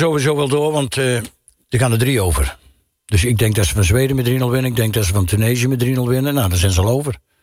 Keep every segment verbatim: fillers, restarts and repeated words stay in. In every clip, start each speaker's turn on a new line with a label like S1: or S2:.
S1: sowieso wel door, want uh, er gaan er drie over. Dus ik denk dat ze van Zweden met drie nul winnen. Ik denk dat ze van Tunesië met drie nul winnen. Nou, dan zijn ze al over. Oké,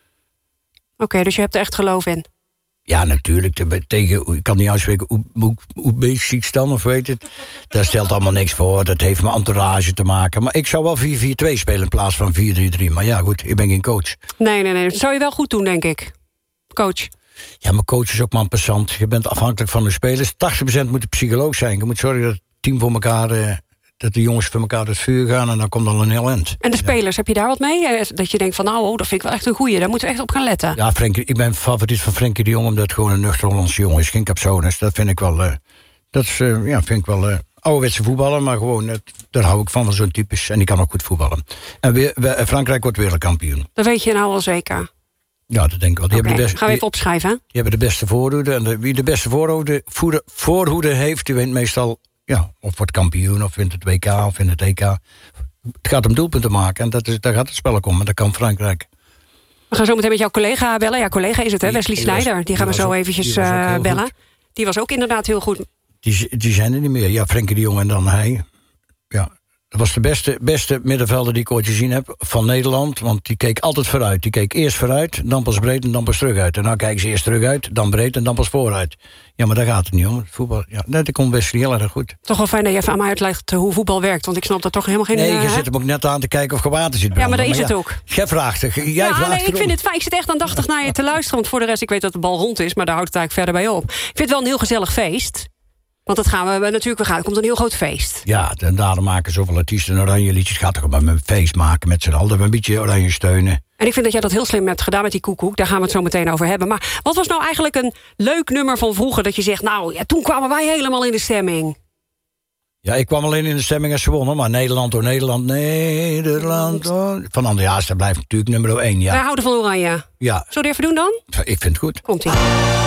S2: okay, dus je hebt er echt geloof in?
S1: Ja, natuurlijk. Tegen, ik kan niet uitspreken Oezbekistan of weet het. Daar stelt allemaal niks voor. Dat heeft met entourage te maken. Maar ik zou wel vier vier twee spelen in plaats van vier drie drie. Maar ja, goed, ik ben geen coach.
S2: Nee, nee, nee. Dat zou je wel goed doen, denk ik. Coach.
S1: Ja, maar coach is ook maar een passant. Je bent afhankelijk van de spelers. tachtig procent moet de psycholoog zijn. Je moet zorgen dat het team voor elkaar... Uh, dat de jongens voor elkaar door het vuur gaan en dan komt al een heel eind. En
S2: de spelers, ja. Heb je daar wat mee? Dat je denkt van, nou, oh, dat vind ik wel echt een goeie. Daar moeten we echt op gaan letten.
S1: Ja, Frenkie, ik ben favoriet van Frenkie de Jong... omdat het gewoon een nuchter Hollandse jongen is. Geen capsones. Dat vind ik wel... Uh, dat is, uh, ja, vind ik wel uh, ouderwetse voetballen, maar gewoon... Uh, daar hou ik van, van zo'n types. En die kan ook goed voetballen. En we, we, Frankrijk wordt wereldkampioen.
S2: Dat weet je nou al zeker.
S1: Ja, dat denk ik wel. Die
S2: okay,
S1: hebben de beste,
S2: gaan we even opschrijven.
S1: Die, die hebben de beste voorhoede. En de, wie de beste voorhoede, voede, voorhoede heeft... die wint meestal... Ja, of wordt kampioen, of wint het W K, of wint het E K. Het gaat om doelpunten maken en dat is, daar gaat het spel om. En dat kan Frankrijk.
S2: We gaan zo meteen met jouw collega bellen. Ja, collega is het, hè? Wesley Sneijder. Die gaan we zo eventjes uh, bellen. Goed. Die was ook inderdaad heel goed.
S1: Die, die zijn er niet meer. Ja, Frenkie de Jong en dan hij. Ja, dat was de beste, beste middenvelder die ik ooit gezien heb van Nederland. Want die keek altijd vooruit. Die keek eerst vooruit, dan pas breed en dan pas terug uit. En dan kijken ze eerst terug uit, dan breed en dan pas vooruit. Ja, maar daar gaat het niet om. Het voetbal, ja, dat komt best heel erg goed.
S2: Toch wel fijn dat je even aan mij uitlegt hoe voetbal werkt. Want ik snap dat toch helemaal geen...
S1: Nee, je
S2: uh,
S1: zit hem ook net aan te kijken of gewater zit.
S2: Ja, maar dat is
S1: maar
S2: het
S1: ja,
S2: ook.
S1: Jij vraagt het. Jij
S2: ja,
S1: vraagt
S2: nee, ik vind het fijn. Ik zit echt aandachtig naar je te luisteren. Want voor de rest, ik weet dat de bal rond is. Maar daar houdt het eigenlijk verder bij op. Ik vind het wel een heel gezellig feest. Want dat gaan we natuurlijk, we gaan, er komt een heel groot feest.
S1: Ja, en daarom maken zoveel artiesten oranje liedjes. Gaat toch maar een feest maken met z'n allen. Een beetje oranje steunen.
S2: En ik vind dat jij dat heel slim hebt gedaan met die koekoek. Daar gaan we het zo meteen over hebben. Maar wat was nou eigenlijk een leuk nummer van vroeger? Dat je zegt, nou, ja, toen kwamen wij helemaal in de stemming.
S1: Ja, ik kwam alleen in de stemming als ze wonnen. Maar Nederland door Nederland, Nederland door... Van Andreas, dat blijft natuurlijk nummer één, ja.
S2: Wij houden van oranje.
S1: Ja.
S2: Zullen we even doen dan?
S1: Ik vind het goed.
S2: Komt-ie.